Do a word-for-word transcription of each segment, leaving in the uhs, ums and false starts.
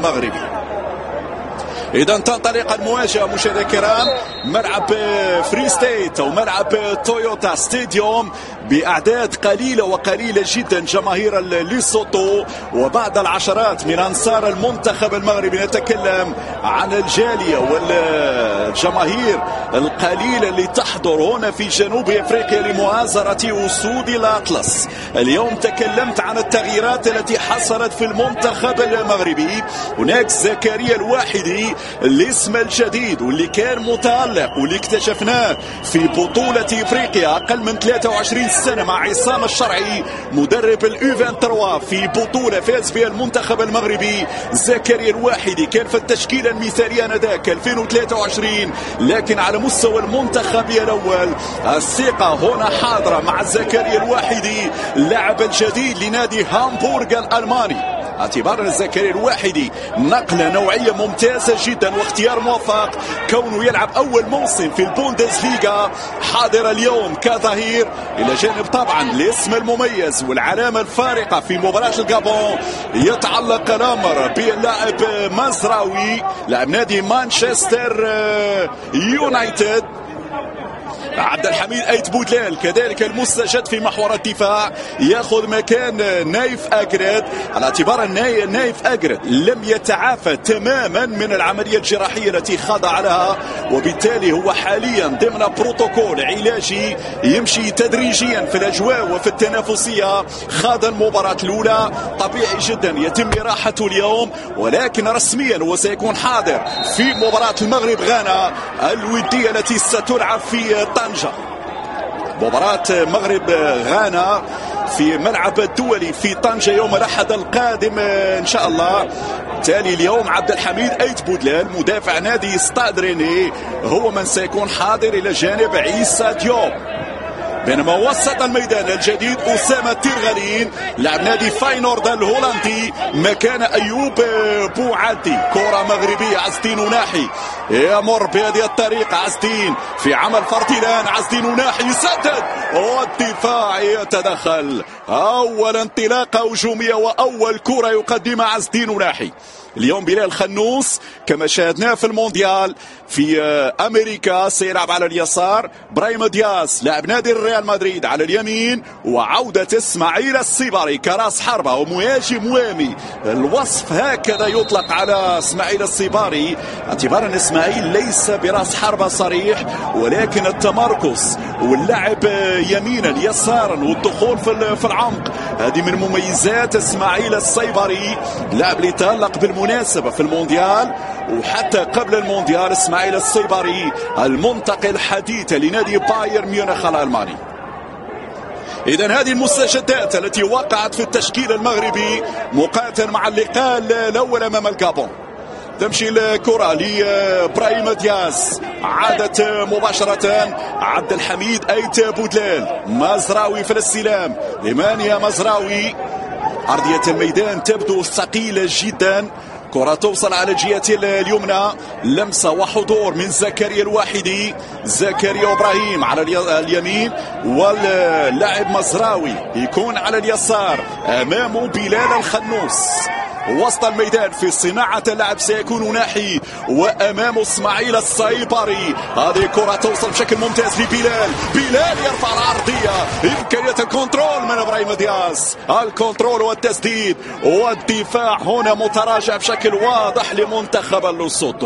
المغربي. إذا تنطلق المواجهة مشاهدينا الكرام، ملعب فري ستيت أو ملعب تويوتا ستاديوم بأعداد قليلة وقليلة جدا جماهير ليسوتو وبعض العشرات من أنصار المنتخب المغربي. نتكلم عن الجالية والجماهير القليلة اللي تحضر هنا في جنوب أفريقيا لمؤازرة أسود الأطلس. اليوم تكلمت عن التغييرات التي حصلت في المنتخب المغربي. هناك زكريا الواحدي الاسم الجديد واللي كان متألق واللي اكتشفناه في بطولة افريقيا اقل من ثلاثة وعشرين سنة مع عصام الشرعي مدرب اليو ثلاثة وعشرين في بطولة فاز فيها المنتخب المغربي. زكريا الواحدي كان في التشكيلة المثالية انذاك ألفين وثلاثة وعشرين، لكن على مستوى المنتخبي الاول الثقة هنا حاضرة مع زكريا الواحدي اللاعب الجديد لنادي هامبورغ الألماني. اعتبار زكريا الواحدي نقلة نوعية ممتازة جدا واختيار موفق كونه يلعب أول موسم في البوندسليغا، حاضر اليوم كظهير إلى جانب طبعا الاسم المميز والعلامة الفارقة في مباراة الغابون. يتعلق الأمر باللاعب مزراوي لاعب نادي مانشستر يونايتد. عبد الحميد أيت بودلال كذلك المستجد في محور الدفاع ياخذ مكان نايف أجرد، على اعتبار نايف أجرد لم يتعافى تماما من العملية الجراحية التي خضع لها، وبالتالي هو حاليا ضمن بروتوكول علاجي يمشي تدريجيا في الأجواء وفي التنافسية. خاض المباراة الأولى طبيعي جدا يتم إراحته اليوم، ولكن رسميا هو سيكون حاضر في مباراة المغرب غانا الودية التي ستلعب في طنجة. مباراة مغرب غانا في ملعب الدولي في طنجة يوم الأحد القادم إن شاء الله. بالتالي اليوم عبد الحميد أيت بودلال مدافع نادي ستاد ريني هو من سيكون حاضر إلى جانب عيسى ديوب. بينما وسط الميدان الجديد أسامة تيرغالين لاعب نادي فاينورد الهولندي مكان أيوب بوعدي. كرة مغربية عزدين وناحي يمر بهذه الطريقة، عزدين في عمل فرتيلان، عزدين وناحي يسدد والدفاع يتدخل. أول انطلاقة هجومية وأول كرة يقدمها عزدين وناحي. اليوم بلال خنوس كما شاهدناه في المونديال في أمريكا سيلعب على اليسار، برايم دياز لاعب نادي الريال مدريد على اليمين، وعودة اسماعيل الصيبري كراس حربة ومهاجم وامي. الوصف هكذا يطلق على اسماعيل الصيبري اعتبارا ان اسماعيل ليس براس حربة صريح، ولكن التمركز واللعب يمينا يسارا والدخول في العمق هذه من مميزات اسماعيل الصيبري. لاعب اللي تألق بالمناسبة في المونديال وحتى قبل المونديال. اسماعيل الصيبري المنتقل حديثا لنادي بايرن ميونخ الألماني. إذا هذه المستجدات التي وقعت في التشكيل المغربي مقارنة مع اللقاء الأول أمام الغابون. تمشي الكرة لبراهيم دياز، عادت مباشرة عبد الحميد أيت بودلال، مزراوي في الاستلام، إيمانيا مزراوي. أرضية الميدان تبدو ثقيلة جدا، كرة توصل على الجهة اليمنى، لمسة وحضور من زكريا الواحدي، زكريا إبراهيم على اليمين واللاعب مزراوي يكون على اليسار، أمامه بلال الخنوس. وسط الميدان في صناعة اللعب سيكون ناحي وأمامه اسماعيل الصيبري. هذه كرة توصل بشكل ممتاز لبلال، بلال يرفع العرضية، إمكانية الكنترول من إبراهيم دياز، الكنترول والتسديد والدفاع هنا متراجع بشكل واضح لمنتخب لوسوتو.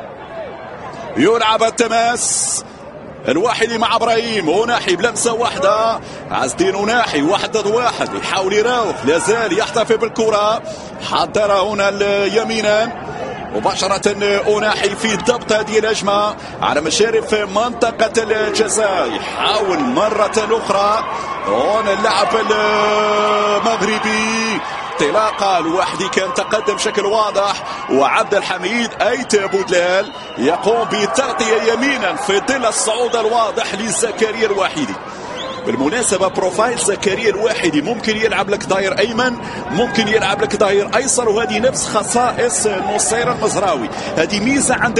يلعب التماس الواحد مع ابراهيم وناحي بلمسه واحده، عزدين وناحي واحد ضد واحد يحاول يراوغ، لازال يحتفظ بالكره، حضر هنا يمينا مباشرة أوناحي في ضبط هذه الهجمة على مشارف منطقة الجزاء. يحاول مرة أخرى هنا اللاعب المغربي، انطلاقه الوحدي كان تقدم بشكل واضح، وعبد الحميد أيت بودلال يقوم بتغطية يمينا في ظل الصعود الواضح لزكريا الواحدي. بالمناسبة بروفايل زكريا الواحدي ممكن يلعب لك ظهير أيمن، ممكن يلعب لك ظهير أيسر، وهذه نفس خصائص نصير المزراوي. هذه ميزة عند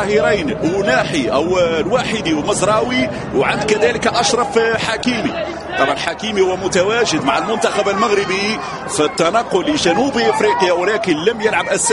الظهيرين وناحي أو الواحدي ومزراوي، وعند كذلك أشرف حكيمي. طبعا حكيمي ومتواجد مع المنتخب المغربي في التنقل لجنوب افريقيا، ولكن لم يلعب